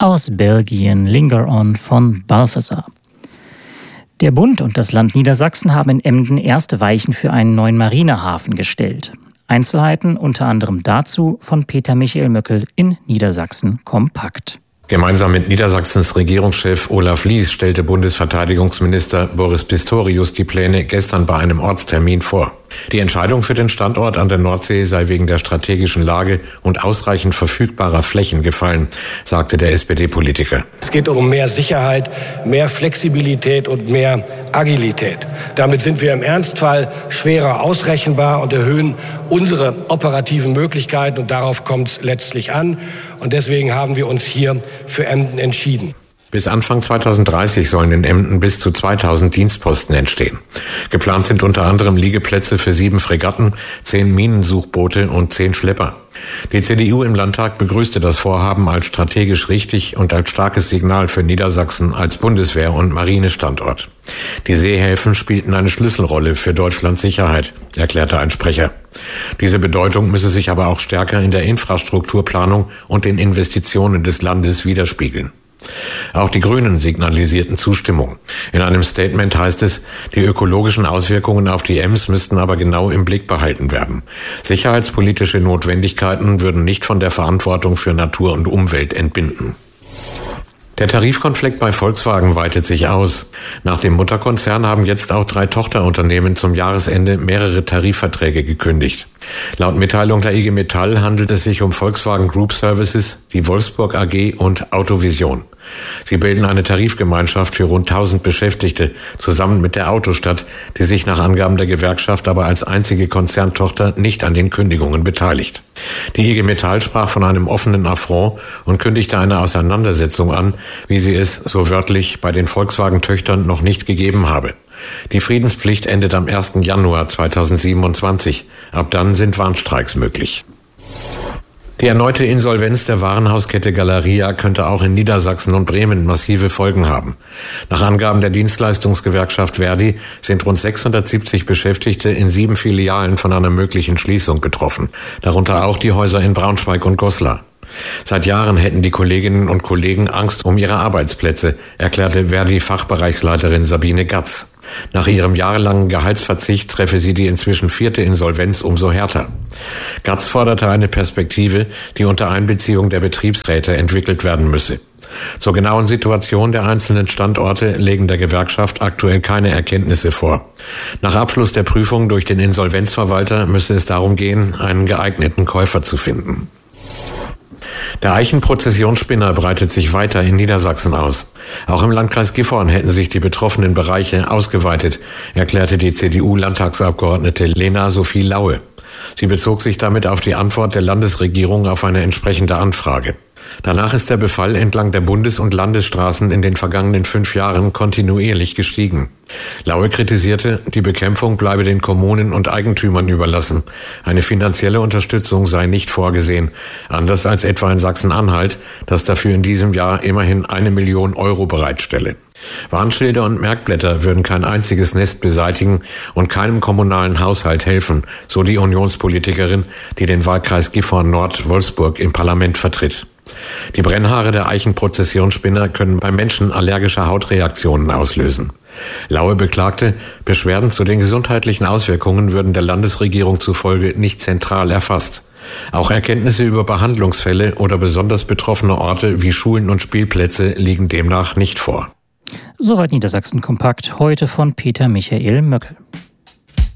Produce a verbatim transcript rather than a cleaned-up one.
Aus Belgien Linger On von Balthasar. Der Bund und das Land Niedersachsen haben in Emden erste Weichen für einen neuen Marinehafen gestellt. Einzelheiten unter anderem dazu von Peter Michael Möckel in Niedersachsen kompakt. Gemeinsam mit Niedersachsens Regierungschef Olaf Lies stellte Bundesverteidigungsminister Boris Pistorius die Pläne gestern bei einem Ortstermin vor. Die Entscheidung für den Standort an der Nordsee sei wegen der strategischen Lage und ausreichend verfügbarer Flächen gefallen, sagte der S P D-Politiker. Es geht um mehr Sicherheit, mehr Flexibilität und mehr Agilität. Damit sind wir im Ernstfall schwerer ausrechenbar und erhöhen unsere operativen Möglichkeiten, und darauf kommt es letztlich an. Und deswegen haben wir uns hier für Emden entschieden. Bis Anfang zweitausenddreißig sollen in Emden bis zu zweitausend Dienstposten entstehen. Geplant sind unter anderem Liegeplätze für sieben Fregatten, zehn Minensuchboote und zehn Schlepper. Die C D U im Landtag begrüßte das Vorhaben als strategisch richtig und als starkes Signal für Niedersachsen als Bundeswehr- und Marinestandort. Die Seehäfen spielten eine Schlüsselrolle für Deutschlands Sicherheit, erklärte ein Sprecher. Diese Bedeutung müsse sich aber auch stärker in der Infrastrukturplanung und den Investitionen des Landes widerspiegeln. Auch die Grünen signalisierten Zustimmung. In einem Statement heißt es, die ökologischen Auswirkungen auf die Ems müssten aber genau im Blick behalten werden. Sicherheitspolitische Notwendigkeiten würden nicht von der Verantwortung für Natur und Umwelt entbinden. Der Tarifkonflikt bei Volkswagen weitet sich aus. Nach dem Mutterkonzern haben jetzt auch drei Tochterunternehmen zum Jahresende mehrere Tarifverträge gekündigt. Laut Mitteilung der I G Metall handelt es sich um Volkswagen Group Services, die Wolfsburg A G und Autovision. Sie bilden eine Tarifgemeinschaft für rund tausend Beschäftigte, zusammen mit der Autostadt, die sich nach Angaben der Gewerkschaft aber als einzige Konzerntochter nicht an den Kündigungen beteiligt. Die I G Metall sprach von einem offenen Affront und kündigte eine Auseinandersetzung an, wie sie es, so wörtlich, bei den Volkswagen-Töchtern noch nicht gegeben habe. Die Friedenspflicht endet am ersten Januar zweitausendsiebenundzwanzig. Ab dann sind Warnstreiks möglich. Die erneute Insolvenz der Warenhauskette Galeria könnte auch in Niedersachsen und Bremen massive Folgen haben. Nach Angaben der Dienstleistungsgewerkschaft Verdi sind rund sechshundertsiebzig Beschäftigte in sieben Filialen von einer möglichen Schließung betroffen, darunter auch die Häuser in Braunschweig und Goslar. Seit Jahren hätten die Kolleginnen und Kollegen Angst um ihre Arbeitsplätze, erklärte Verdi-Fachbereichsleiterin Sabine Gatz. Nach ihrem jahrelangen Gehaltsverzicht treffe sie die inzwischen vierte Insolvenz umso härter. Gatz forderte eine Perspektive, die unter Einbeziehung der Betriebsräte entwickelt werden müsse. Zur genauen Situation der einzelnen Standorte legen der Gewerkschaft aktuell keine Erkenntnisse vor. Nach Abschluss der Prüfung durch den Insolvenzverwalter müsse es darum gehen, einen geeigneten Käufer zu finden. Der Eichenprozessionsspinner breitet sich weiter in Niedersachsen aus. Auch im Landkreis Gifhorn hätten sich die betroffenen Bereiche ausgeweitet, erklärte die C D U-Landtagsabgeordnete Lena Sophie Laue. Sie bezog sich damit auf die Antwort der Landesregierung auf eine entsprechende Anfrage. Danach ist der Befall entlang der Bundes- und Landesstraßen in den vergangenen fünf Jahren kontinuierlich gestiegen. Laue kritisierte, die Bekämpfung bleibe den Kommunen und Eigentümern überlassen. Eine finanzielle Unterstützung sei nicht vorgesehen, anders als etwa in Sachsen-Anhalt, das dafür in diesem Jahr immerhin eine Million Euro bereitstelle. Warnschilder und Merkblätter würden kein einziges Nest beseitigen und keinem kommunalen Haushalt helfen, so die Unionspolitikerin, die den Wahlkreis Gifhorn-Nord-Wolfsburg im Parlament vertritt. Die Brennhaare der Eichenprozessionsspinner können bei Menschen allergische Hautreaktionen auslösen. Laue beklagte, Beschwerden zu den gesundheitlichen Auswirkungen würden der Landesregierung zufolge nicht zentral erfasst. Auch Erkenntnisse über Behandlungsfälle oder besonders betroffene Orte wie Schulen und Spielplätze liegen demnach nicht vor. Soweit Niedersachsen kompakt, heute von Peter Michael Möckel.